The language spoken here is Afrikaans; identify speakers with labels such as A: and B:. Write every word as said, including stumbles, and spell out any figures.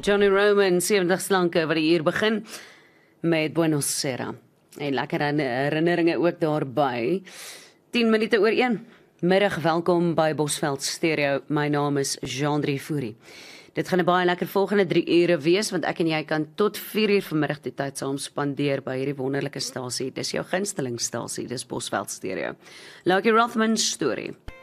A: Johnny Roman, sewentig slanke wat die uur begin met Buenos Sera. En lekker herinneringe ook daarby. tien minute oor een. Middag, welkom by Bosveld Stereo. My naam is Jean-Drie Fourie. Dit gaan 'n baie lekker volgende drie ure wees, want ek en jy kan tot vier uur vanmiddag die tyd saam spandeer by hierdie wonderlike stasie. Dis jou gunstelingstasie, dis Bosveld Stereo. Lucky Rothman storie.